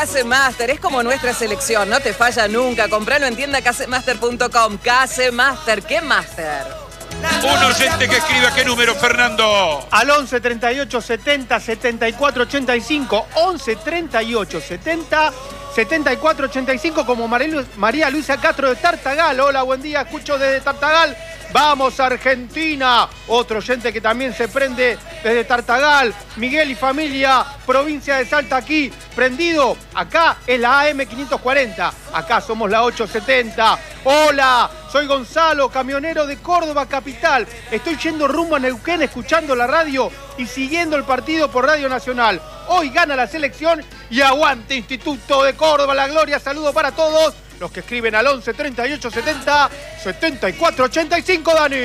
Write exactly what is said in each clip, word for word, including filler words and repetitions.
Casemaster, es como nuestra selección, no te falla nunca. Compralo en tienda casemaster punto com. Casemaster, ¿qué master? Un oyente que escribe a qué número, Fernando. Al once treinta y ocho setenta setenta y cuatro ochenta y cinco. once treinta y ocho setenta setenta y cuatro ochenta y cinco, como María Luisa Castro de Tartagal. Hola, buen día, escucho desde Tartagal. Vamos, Argentina. Otro oyente que también se prende desde Tartagal. Miguel y familia, provincia de Salta, aquí, prendido. Acá es la A M quinientos cuarenta. Acá somos la ochocientos setenta. Hola, soy Gonzalo, camionero de Córdoba capital. Estoy yendo rumbo a Neuquén, escuchando la radio y siguiendo el partido por Radio Nacional. Hoy gana la selección y aguante Instituto de Córdoba, la gloria. Saludo para todos los que escriben al once treinta y ocho setenta setenta y cuatro ochenta y cinco, Dani.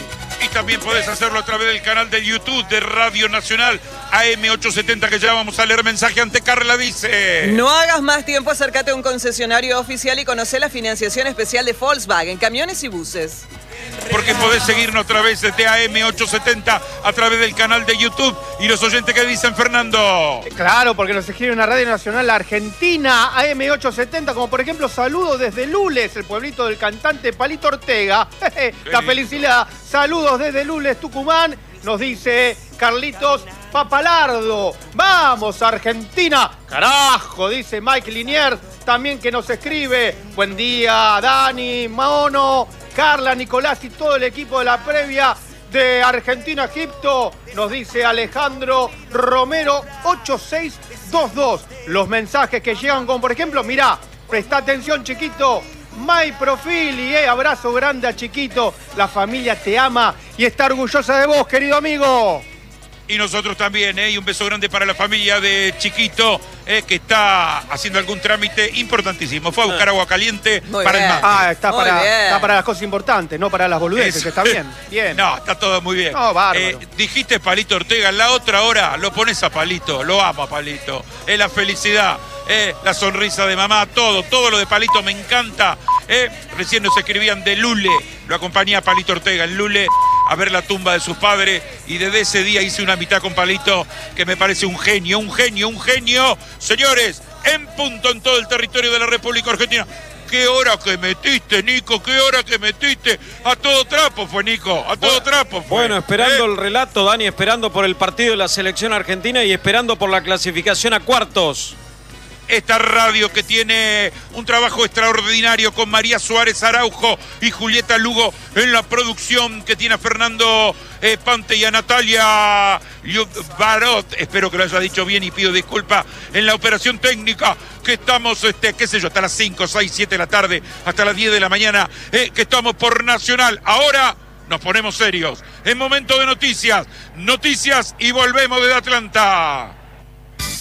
Y también podés hacerlo a través del canal de YouTube de Radio Nacional A M ochocientos setenta, que ya vamos a leer mensaje. Ante Carla dice: no hagas más tiempo, acércate a un concesionario oficial y conoce la financiación especial de Volkswagen, camiones y buses. Porque podés seguirnos a través de A M ochocientos setenta, a través del canal de YouTube. Y los oyentes que dicen, Fernando. Claro, porque nos escribe una Radio Nacional Argentina, A M ochocientos setenta, como por ejemplo, saludos desde Lules, el pueblito del cantante Palito Ortega. La felicidad. Saludos desde Lules, Tucumán, nos dice Carlitos Papalardo. ¡Vamos, Argentina! ¡Carajo!, dice Mike Liniers, también que nos escribe. Buen día, Dani, Mono, Carla, Nicolás y todo el equipo de la previa de Argentina-Egipto, nos dice Alejandro Romero ocho seis dos dos. Los mensajes que llegan con, por ejemplo, mirá, presta atención, chiquito, My Profili, eh, abrazo grande a Chiquito, la familia te ama y está orgullosa de vos, querido amigo. Y nosotros también, ¿eh? Y un beso grande para la familia de Chiquito, ¿eh? Que está haciendo algún trámite importantísimo. Fue a buscar agua caliente Muy para bien. el mate. Ah, está Muy para, bien. está para las cosas importantes, no para las boludeces, Eso. que está bien. Bien. No, está todo muy bien. No, bárbaro. Eh, dijiste Palito Ortega, en la otra hora lo pones a Palito, lo amo a Palito. Es la felicidad, eh, la sonrisa de mamá, todo, todo lo de Palito me encanta. Eh. Recién nos escribían de Lule, lo acompañé a Palito Ortega en Lule a ver la tumba de sus padres y desde ese día hice una mitad con Palito que me parece un genio, un genio, un genio. Señores, en punto en todo el territorio de la República Argentina. ¿Qué hora que metiste, Nico? ¿Qué hora que metiste? A todo trapo fue, Nico. A todo bueno, trapo fue. Bueno, esperando ¿Eh? el relato, Dani, esperando por el partido de la selección argentina y esperando por la clasificación a cuartos. Esta radio que tiene un trabajo extraordinario con María Suárez Araujo y Julieta Lugo en la producción, que tiene a Fernando eh, Pante y a Natalia Barot, espero que lo haya dicho bien y pido disculpas, en la operación técnica, que estamos, este, qué sé yo, hasta las cinco, seis, siete de la tarde, hasta las diez de la mañana, eh, que estamos por Nacional. Ahora nos ponemos serios, es momento de noticias, noticias y volvemos desde Atlanta.